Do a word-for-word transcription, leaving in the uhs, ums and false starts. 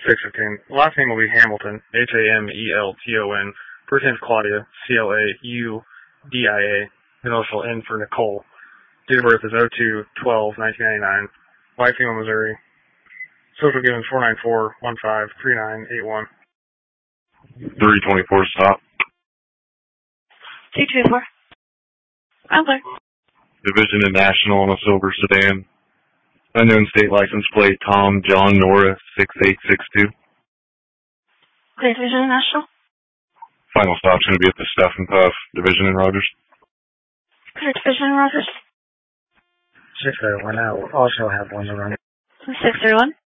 six fifteen. Last name will be Hamilton, H A M E L T O N. First name is Claudia, C L A U D I A. Initial N for Nicole. Date of birth is oh two twelve nineteen ninety-nine. Wife, female, Missouri. Social given is four nine four one five three nine eight one. three twenty-four stop. two two four. Okay. Division and National on a silver sedan. Unknown state license plate Tom John Nora six eight six two. Okay, Division and National. Final stop's going to be at the Stuff and Puff, Division and Rogers. Okay, Division and Rogers. six oh one. I will also have one to run. six three one.